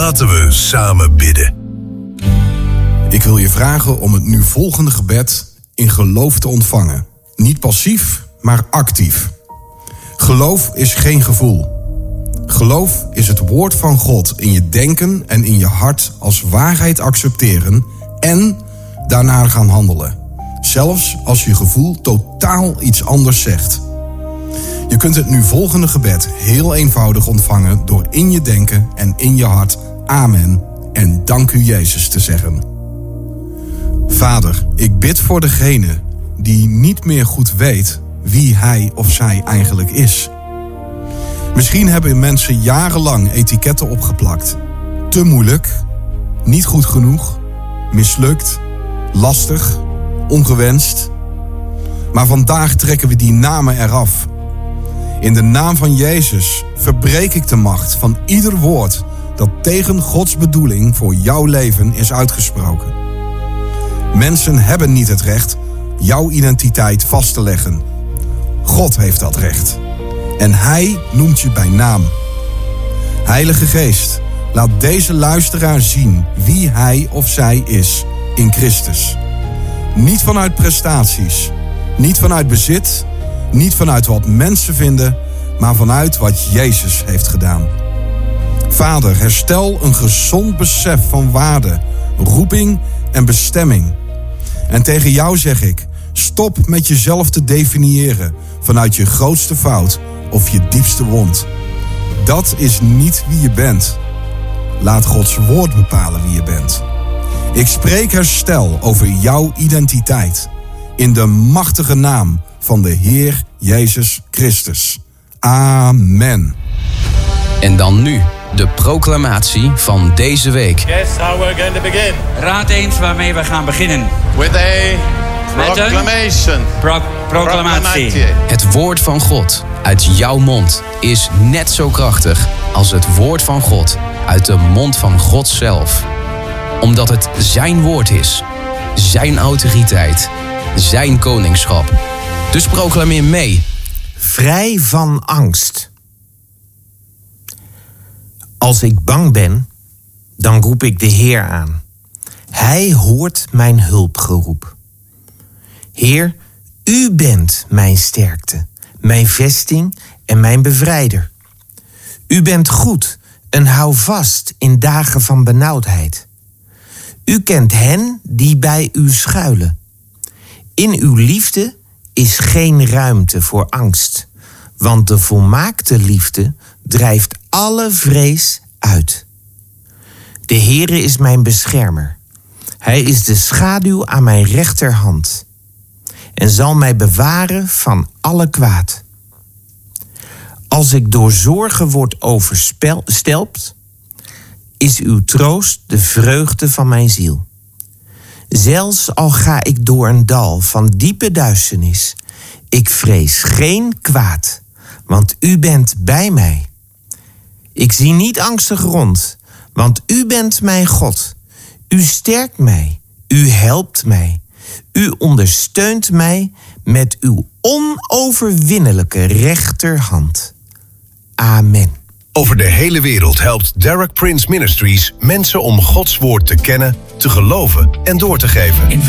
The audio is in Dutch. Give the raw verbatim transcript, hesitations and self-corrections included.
Laten we samen bidden. Ik wil je vragen om het nu volgende gebed in geloof te ontvangen. Niet passief, maar actief. Geloof is geen gevoel. Geloof is het woord van God in je denken en in je hart als waarheid accepteren en daarna gaan handelen. Zelfs als je gevoel totaal iets anders zegt. Je kunt het nu volgende gebed heel eenvoudig ontvangen door in je denken en in je hart amen en dank u Jezus te zeggen. Vader, ik bid voor degene die niet meer goed weet wie hij of zij eigenlijk is. Misschien hebben mensen jarenlang etiketten opgeplakt. Te moeilijk, niet goed genoeg, mislukt, lastig, ongewenst. Maar vandaag trekken we die namen eraf. In de naam van Jezus verbreek ik de macht van ieder woord dat tegen Gods bedoeling voor jouw leven is uitgesproken. Mensen hebben niet het recht jouw identiteit vast te leggen. God heeft dat recht. En Hij noemt je bij naam. Heilige Geest, laat deze luisteraar zien wie hij of zij is in Christus. Niet vanuit prestaties, niet vanuit bezit, niet vanuit wat mensen vinden, maar vanuit wat Jezus heeft gedaan. Vader, herstel een gezond besef van waarde, roeping en bestemming. En tegen jou zeg ik, stop met jezelf te definiëren vanuit je grootste fout of je diepste wond. Dat is niet wie je bent. Laat Gods woord bepalen wie je bent. Ik spreek herstel over jouw identiteit in de machtige naam van de Heer Jezus Christus. Amen. En dan nu de proclamatie van deze week. Guess how we're going to begin. Raad eens waarmee we gaan beginnen. With a proclamation. Pro- proclamatie. Het woord van God uit jouw mond is net zo krachtig als het woord van God uit de mond van God zelf. Omdat het zijn woord is, zijn autoriteit, zijn koningschap. Dus proclameer mee. Vrij van angst. Als ik bang ben, dan roep ik de Heer aan. Hij hoort mijn hulpgeroep. Heer, u bent mijn sterkte, mijn vesting en mijn bevrijder. U bent goed en hou vast in dagen van benauwdheid. U kent hen die bij u schuilen. In uw liefde is geen ruimte voor angst, want de volmaakte liefde drijft alle vrees uit. De Heere is mijn beschermer. Hij is de schaduw aan mijn rechterhand en zal mij bewaren van alle kwaad. Als ik door zorgen word overstelpt, is uw troost de vreugde van mijn ziel. Zelfs al ga ik door een dal van diepe duisternis, ik vrees geen kwaad, want u bent bij mij. Ik zie niet angstig rond, want u bent mijn God. U sterkt mij, u helpt mij, u ondersteunt mij met uw onoverwinnelijke rechterhand. Amen. Over de hele wereld helpt Derek Prince Ministries mensen om Gods woord te kennen, te geloven en door te geven. In